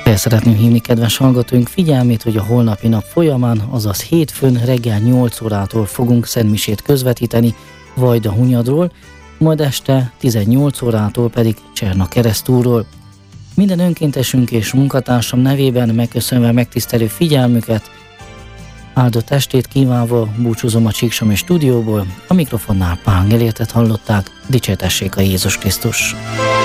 Fel szeretném hívni kedves hallgatóink figyelmét, hogy a holnapi nap folyamán, azaz hétfőn reggel 8 órától fogunk szentmisét közvetíteni Vajdahunyadról, majd este 18 órától pedig Cserna keresztúrról. Minden önkéntesünk és munkatársam nevében megköszönve megtisztelő figyelmüket, áldott estét kívánva búcsúzom a Csíksomi stúdióból, a mikrofonnál Pál Gelértet hallották, dicsértessék a Jézus Krisztus!